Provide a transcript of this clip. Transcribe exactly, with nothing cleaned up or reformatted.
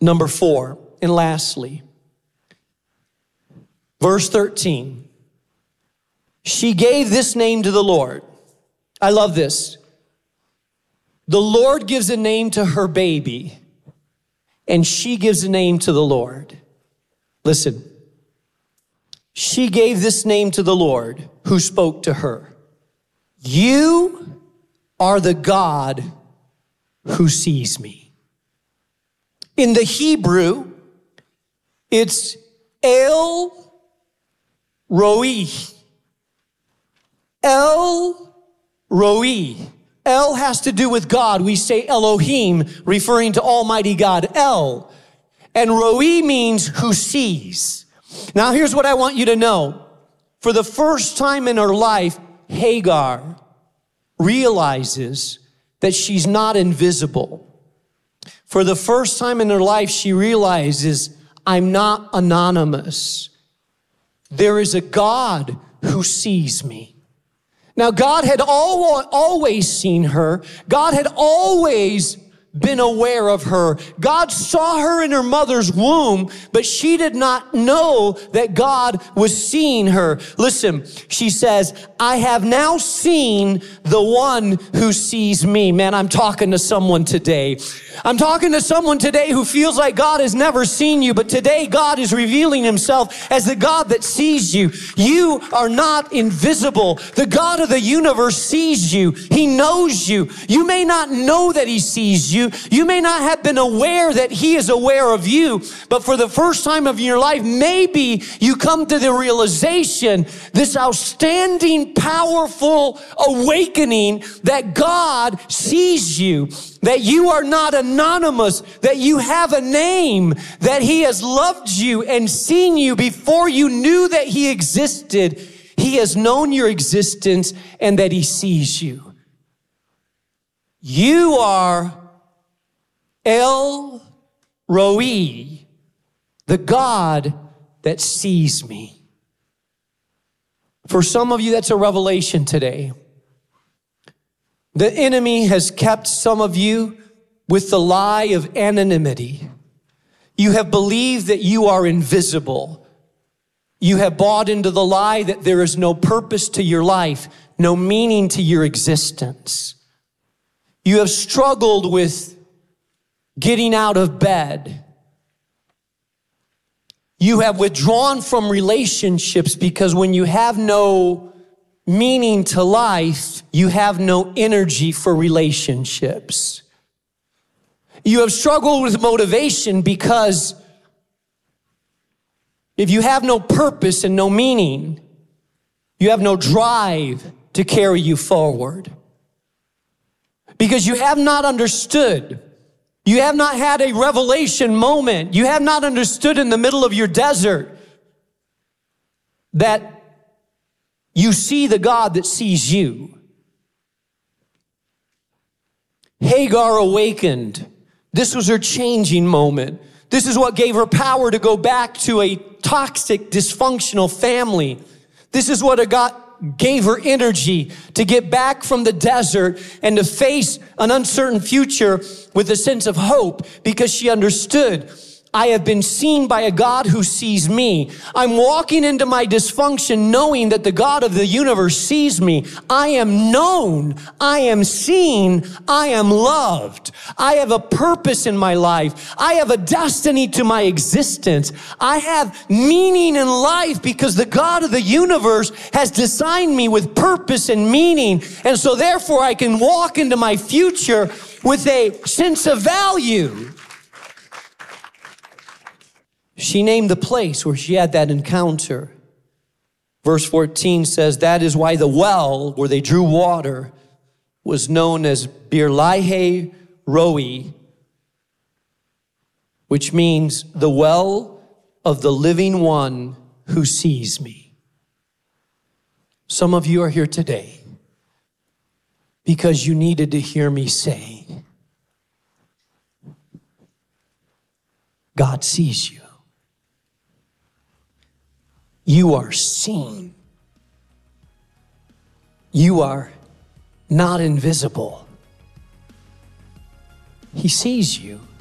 Number four, and lastly, verse thirteen. She gave this name to the Lord. I love this. The Lord gives a name to her baby, and she gives a name to the Lord. Listen, she gave this name to the Lord who spoke to her. You are the God who sees me. In the Hebrew, it's El Roi. El Roi. El has to do with God. We say Elohim, referring to Almighty God. El. And Roi means who sees. Now here's what I want you to know. For the first time in her life, Hagar realizes that she's not invisible. For the first time in her life, she realizes, I'm not anonymous. There is a God who sees me. Now, God had always seen her. God had always been aware of her. God saw her in her mother's womb, but she did not know that God was seeing her. Listen, she says, I have now seen the one who sees me. Man, I'm talking to someone today. I'm talking to someone today who feels like God has never seen you, but today God is revealing himself as the God that sees you. You are not invisible. The God of the universe sees you. He knows you. You may not know that he sees you. You may not have been aware that he is aware of you, but for the first time of your life, maybe you come to the realization, this outstanding, powerful awakening that God sees you, that you are not anonymous, that you have a name, that he has loved you and seen you before you knew that he existed. He has known your existence and that he sees you. You are El Roi, the God that sees me. For some of you, that's a revelation today. The enemy has kept some of you with the lie of anonymity. You have believed that you are invisible. You have bought into the lie that there is no purpose to your life, no meaning to your existence. You have struggled with getting out of bed. You have withdrawn from relationships because when you have no meaning to life, you have no energy for relationships. You have struggled with motivation because if you have no purpose and no meaning, you have no drive to carry you forward. Because you have not understood. You have not had a revelation moment. You have not understood in the middle of your desert that you see the God that sees you. Hagar awakened. This was her changing moment. This is what gave her power to go back to a toxic, dysfunctional family. This is what God gave her energy to get back from the desert and to face an uncertain future with a sense of hope, because she understood, I have been seen by a God who sees me. I'm walking into my dysfunction knowing that the God of the universe sees me. I am known. I am seen. I am loved. I have a purpose in my life. I have a destiny to my existence. I have meaning in life because the God of the universe has designed me with purpose and meaning. And so therefore I can walk into my future with a sense of value. She named the place where she had that encounter. Verse fourteen says, that is why the well where they drew water was known as Bir Lahai Roi, which means the well of the living one who sees me. Some of you are here today because you needed to hear me say, God sees you. You are seen. You are not invisible. He sees you.